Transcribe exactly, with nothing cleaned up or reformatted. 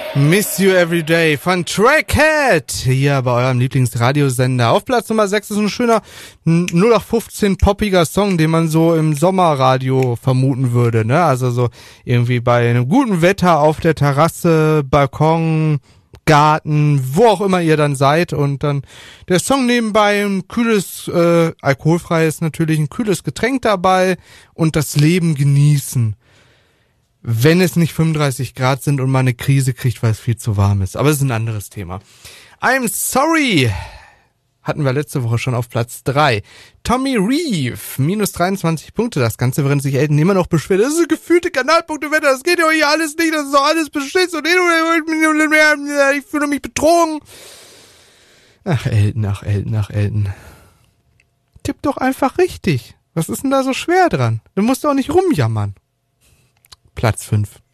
Miss You Every Day von Trackhead hier bei eurem Lieblingsradiosender. Auf Platz Nummer sechs ist ein schöner null acht fünfzehn poppiger Song, den man so im Sommerradio vermuten würde, ne? Also so irgendwie bei einem guten Wetter auf der Terrasse, Balkon, Garten, wo auch immer ihr dann seid und dann der Song nebenbei, ein kühles, äh, alkoholfreies natürlich, ein kühles Getränk dabei und das Leben genießen. Wenn es nicht fünfunddreißig Grad sind und man eine Krise kriegt, weil es viel zu warm ist. Aber es ist ein anderes Thema. I'm Sorry hatten wir letzte Woche schon auf Platz drei. Tommy Reeve, minus dreiundzwanzig Punkte. Das Ganze, während sich Elton immer noch beschwert. Das ist gefühlte Kanalpunkte-Wetter. Das geht ja hier alles nicht. Das ist doch alles beschiss. Und ich fühle mich betrogen. Ach, Elton, ach, Elton, ach, Elton. Tipp doch einfach richtig. Was ist denn da so schwer dran? Du musst doch nicht rumjammern. Platz fünf.